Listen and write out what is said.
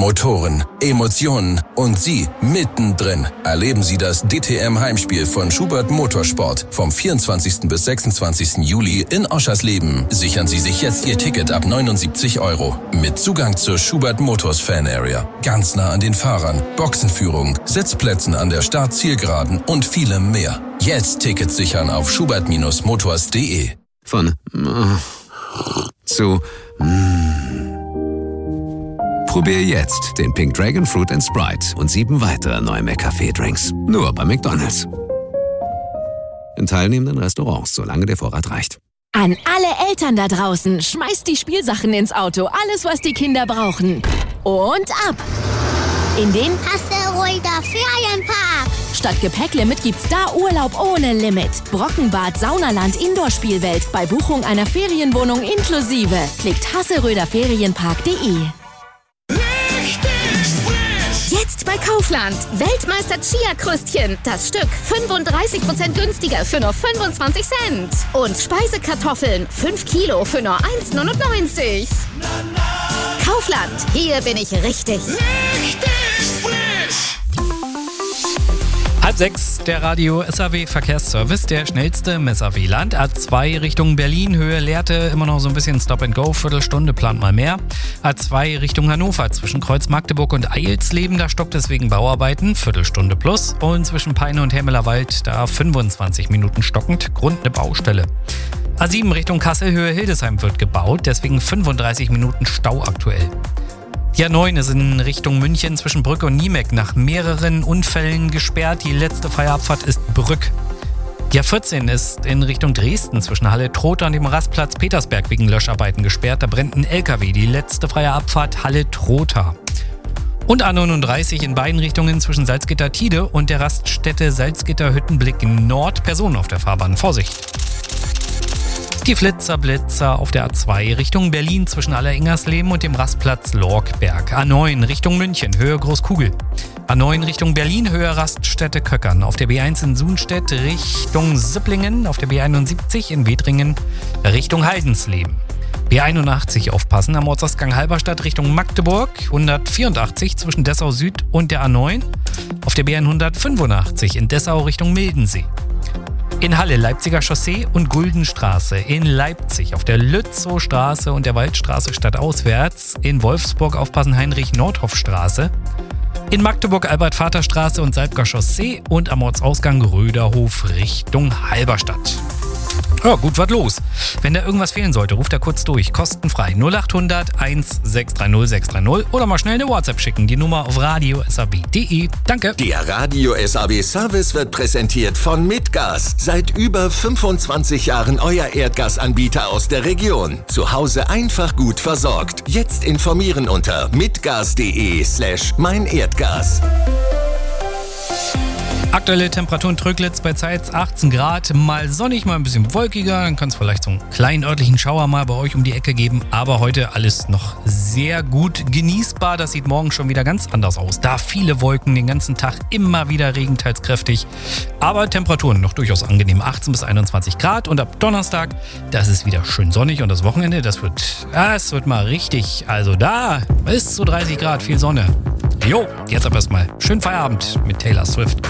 Motoren, Emotionen und Sie mittendrin. Erleben Sie das DTM-Heimspiel von Schubert Motorsport vom 24. bis 26. Juli in Oschersleben. Sichern Sie sich jetzt Ihr Ticket ab 79 € mit Zugang zur Schubert Motors Fan Area. Ganz nah an den Fahrern, Boxenführung, Sitzplätzen an der Start-Zielgeraden und vielem mehr. Jetzt Tickets sichern auf schubert-motors.de. Von zu Probier jetzt den Pink Dragon Fruit & Sprite und 7 weitere neue McCafé-Drinks. Nur bei McDonald's. In teilnehmenden Restaurants, solange der Vorrat reicht. An alle Eltern da draußen, schmeißt die Spielsachen ins Auto. Alles, was die Kinder brauchen. Und ab! In den Hasseröder Ferienpark. Statt Gepäcklimit gibt's da Urlaub ohne Limit. Brockenbad, Saunaland, Indoor-Spielwelt. Bei Buchung einer Ferienwohnung inklusive. Klickt hasseröderferienpark.de. Jetzt bei Kaufland. Weltmeister Chia-Krüstchen. Das Stück 35% günstiger für nur 25 Cent. Und Speisekartoffeln 5 Kilo für nur 1,99. Kaufland. Hier bin ich richtig. Halb 6, der Radio SAW Verkehrsservice, der schnellste im SAW-Land. A2 Richtung Berlin, Höhe Lehrte, immer noch so ein bisschen Stop and Go, Viertelstunde, plant mal mehr. A2 Richtung Hannover, zwischen Kreuz Magdeburg und Eilsleben, da stockt es wegen Bauarbeiten, Viertelstunde plus. Und zwischen Peine und Hemmelerwald, da 25 Minuten stockend, Grund eine Baustelle. A7 Richtung Kassel, Höhe Hildesheim wird gebaut, deswegen 35 Minuten Stau aktuell. Die A9 ist in Richtung München zwischen Brück und Niemeck nach mehreren Unfällen gesperrt. Die letzte freie Abfahrt ist Brück. Die A14 ist in Richtung Dresden zwischen Halle-Trotha und dem Rastplatz Petersberg wegen Löscharbeiten gesperrt. Da brennt ein LKW. Die letzte freie Abfahrt Halle-Trotha. Und A39 in beiden Richtungen zwischen Salzgitter-Tide und der Raststätte Salzgitter-Hüttenblick Nord. Personen auf der Fahrbahn. Vorsicht! Die Flitzer-Blitzer auf der A2 Richtung Berlin zwischen Alleringers-Leben und dem Rastplatz Lorkberg. A9 Richtung München, Höhe Großkugel. A9 Richtung Berlin, Höhe Raststätte Köckern. Auf der B1 in Sunstedt Richtung Sipplingen. Auf der B71 in Wedringen Richtung Heidensleben. B81 aufpassen am Ortsausgang Halberstadt Richtung Magdeburg. 184 zwischen Dessau Süd und der A9. Auf der B185 in Dessau Richtung Mildensee. In Halle Leipziger Chaussee und Guldenstraße. In Leipzig auf der Lützowstraße und der Waldstraße stadtauswärts. In Wolfsburg aufpassen Heinrich-Nordhoff-Straße. In Magdeburg Albert-Vater-Straße und Salbker Chaussee und am Ortsausgang Röderhof Richtung Halberstadt. Ja, gut, was los? Wenn da irgendwas fehlen sollte, ruft er kurz durch. Kostenfrei 0800 1630 630 oder mal schnell eine WhatsApp schicken. Die Nummer auf radio.sab.de. Danke. Der Radio SAW Service wird präsentiert von Mitgas. Seit über 25 Jahren euer Erdgasanbieter aus der Region. Zu Hause einfach gut versorgt. Jetzt informieren unter mitgas.de/meinerdgas. Aktuelle Temperaturen Tröglitz bei Zeitz 18 Grad, mal sonnig, mal ein bisschen wolkiger. Dann kann es vielleicht so einen kleinen örtlichen Schauer mal bei euch um die Ecke geben. Aber heute alles noch sehr gut genießbar. Das sieht morgen schon wieder ganz anders aus. Da viele Wolken, den ganzen Tag immer wieder Regen, teils kräftig. Aber Temperaturen noch durchaus angenehm, 18 bis 21 Grad. Und ab Donnerstag, das ist wieder schön sonnig. Und das Wochenende, das wird mal richtig. Also da bis zu 30 Grad, viel Sonne. Jo, jetzt aber erstmal schönen Feierabend mit Taylor Swift.